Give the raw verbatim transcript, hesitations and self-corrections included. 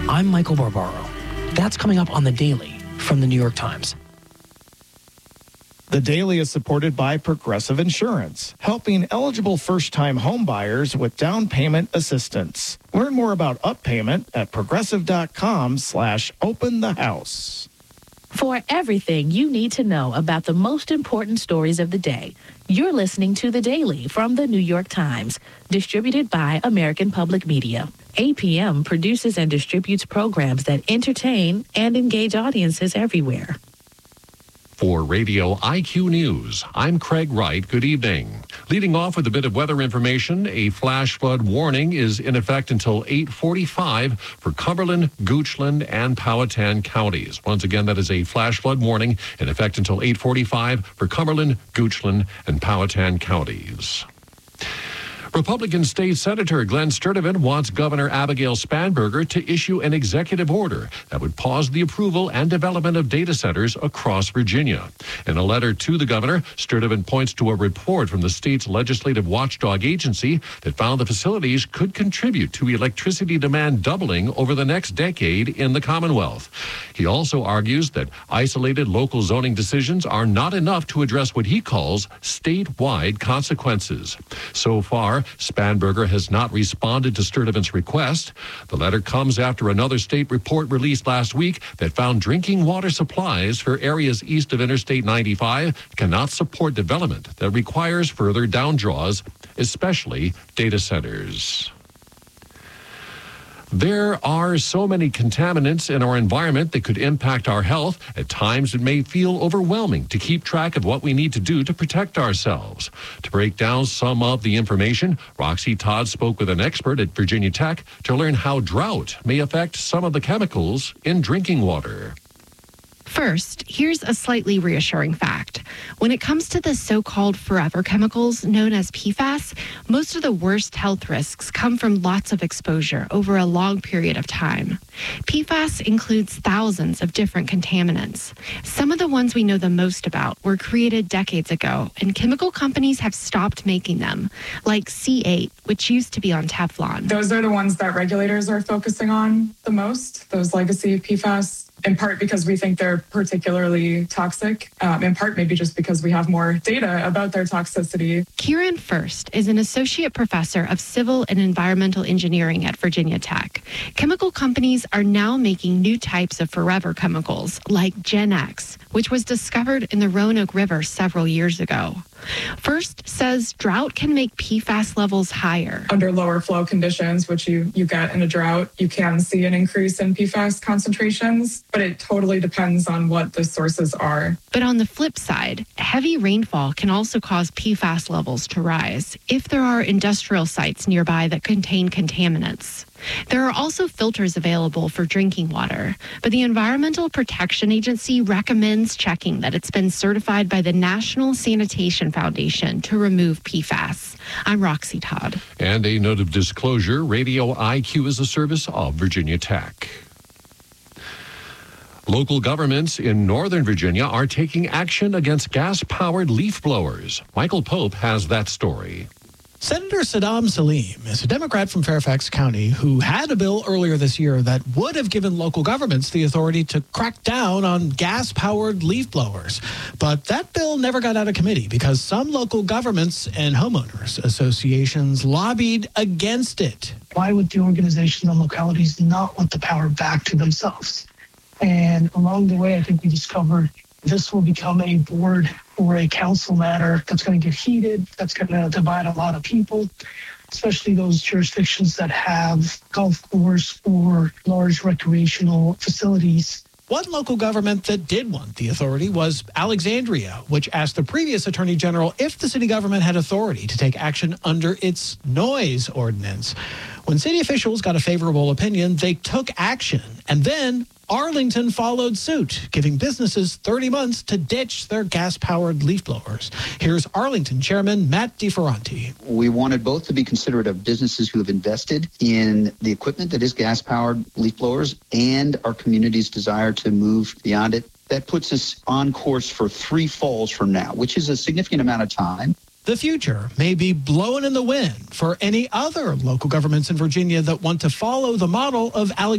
I'm Michael Barbaro. That's coming up on The Daily from The New York Times. The Daily is supported by Progressive Insurance, helping eligible first-time home buyers with down payment assistance. Learn more about UpPayment at progressive.com slash open the house. For everything you need to know about the most important stories of the day, you're listening to The Daily from The New York Times, distributed by American Public Media. A P M produces and distributes programs that entertain and engage audiences everywhere. For Radio I Q News, I'm Craig Wright. Good evening. Leading off with a bit of weather information, a flash flood warning is in effect until eight forty-five for Cumberland, Goochland, and Powhatan counties. Once again, that is a flash flood warning in effect until eight forty-five for Cumberland, Goochland, and Powhatan counties. Republican State Senator Glenn Sturtevant wants Governor Abigail Spanberger to issue an executive order that would pause the approval and development of data centers across Virginia. In a letter to the governor, Sturtevant points to a report from the state's legislative watchdog agency that found the facilities could contribute to electricity demand doubling over the next decade in the Commonwealth. He also argues that isolated local zoning decisions are not enough to address what he calls statewide consequences. So far, Spanberger has not responded to Sturtevant's request. The letter comes after another state report released last week that found drinking water supplies for areas east of Interstate ninety-five cannot support development that requires further downdraws, especially data centers. There are so many contaminants in our environment that could impact our health. At times, it may feel overwhelming to keep track of what we need to do to protect ourselves. To break down some of the information, Roxy Todd spoke with an expert at Virginia Tech to learn how drought may affect some of the chemicals in drinking water. First, here's a slightly reassuring fact. When it comes to the so-called forever chemicals known as P FAS, most of the worst health risks come from lots of exposure over a long period of time. P FAS includes thousands of different contaminants. Some of the ones we know the most about were created decades ago, and chemical companies have stopped making them, like C eight, which used to be on Teflon. Those are the ones that regulators are focusing on the most, those legacy P FAS. In part because we think they're particularly toxic, um, in part maybe just because we have more data about their toxicity. Kieran First is an associate professor of civil and environmental engineering at Virginia Tech. Chemical companies are now making new types of forever chemicals like Gen X, which was discovered in the Roanoke River several years ago. First says drought can make P FAS levels higher. Under lower flow conditions, which you, you get in a drought, you can see an increase in P FAS concentrations, but it totally depends on what the sources are. But on the flip side, heavy rainfall can also cause P FAS levels to rise if there are industrial sites nearby that contain contaminants. There are also filters available for drinking water, but the Environmental Protection Agency recommends checking that it's been certified by the National Sanitation Foundation to remove P FAS. I'm Roxy Todd. And a note of disclosure, Radio I Q is a service of Virginia Tech. Local governments in Northern Virginia are taking action against gas-powered leaf blowers. Michael Pope has that story. Senator Saddam Salim is a Democrat from Fairfax County who had a bill earlier this year that would have given local governments the authority to crack down on gas-powered leaf blowers. But that bill never got out of committee because some local governments and homeowners associations lobbied against it. Why would the organizations and localities not want the power back to themselves? And along the way, I think we discovered this will become a board or a council matter that's going to get heated, that's going to divide a lot of people, especially those jurisdictions that have golf course or large recreational facilities. One local government that did want the authority was Alexandria, which asked the previous attorney general if the city government had authority to take action under its noise ordinance. When city officials got a favorable opinion, they took action, and then Arlington followed suit, giving businesses thirty months to ditch their gas-powered leaf blowers. Here's Arlington Chairman Matt DeFerranti. We wanted both to be considerate of businesses who have invested in the equipment that is gas-powered leaf blowers and our community's desire to move beyond it. That puts us on course for three falls from now, which is a significant amount of time. The future may be blowing in the wind for any other local governments in Virginia that want to follow the model of Alexandria.